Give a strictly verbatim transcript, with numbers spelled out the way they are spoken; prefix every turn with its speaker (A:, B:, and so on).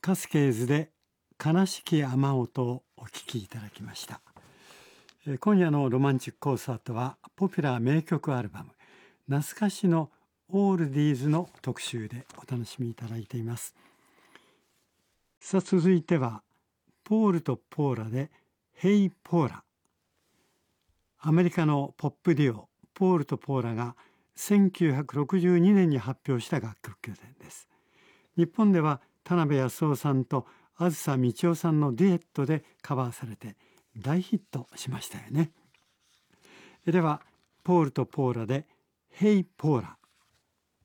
A: カスケーズで悲しき雨音をお聴きいただきました。今夜のロマンチックコンサートはポピュラー名曲アルバム懐かしのオールディーズの特集でお楽しみいただいています。さあ続いてはポールとポーラでヘイポーラ。アメリカのポップデュオポールとポーラがせんきゅうひゃくろくじゅうにねんに発表した楽曲拠点です。日本では田辺康夫さんとあずさみちおさんのデュエットでカバーされて大ヒットしましたよね。ではポールとポーラでヘイポーラ。